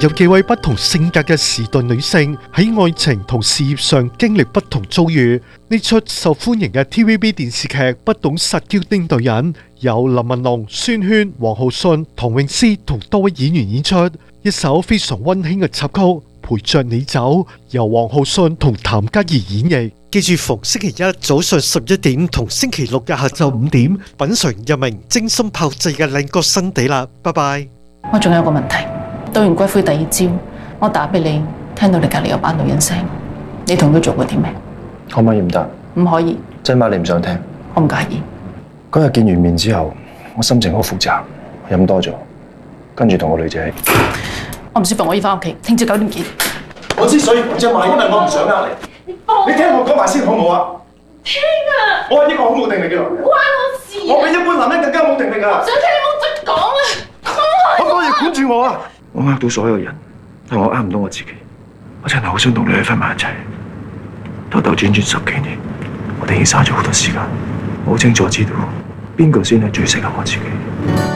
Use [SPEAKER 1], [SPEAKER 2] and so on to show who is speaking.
[SPEAKER 1] 有幾位不同性格嘅時代女性喺愛情同事業上經歷不同遭遇。呢出受歡迎嘅 TVB 電視劇《不懂撒嬌的女人》，由林文龍、孫軒、王浩信、唐詠詩同多位演員演出。一首非常溫馨嘅插曲《陪着你走》，由王浩信同譚嘉儀演繹。記住逢星期一早上11點同星期六日下晝5點，品嘗一名精心炮製嘅靚角新地啦。拜拜。
[SPEAKER 2] 我仲有個問題，到完骨灰第二朝，我打俾你，聽到你隔籬有班女人聲，你同佢做過啲咩？
[SPEAKER 3] 可唔可以唔得？
[SPEAKER 2] 唔可以。
[SPEAKER 3] 真話你唔想聽？
[SPEAKER 2] 我唔介意。
[SPEAKER 3] 嗰日見完面之後，我心情好複雜，飲多咗，跟住同個女仔。
[SPEAKER 2] 我唔舒服，我要翻屋企，聽朝9點見。
[SPEAKER 3] 我之所以講真話，因為我唔想呃你。你聽我講埋先好唔好啊？
[SPEAKER 4] 聽啊！
[SPEAKER 3] 我係一個好冇定力嘅人。
[SPEAKER 4] 關我事啊！
[SPEAKER 3] 我比一般男人更加冇定力啊！
[SPEAKER 4] 想聽你冇得講啊！
[SPEAKER 3] 可唔可以管住我啊？我呃到所有人，但我呃唔到我自己。我真係好想同你去翻埋一齊，兜兜轉轉10幾年，我哋已經嘥咗好多時間，我好清楚知道邊個先係最適合我自己。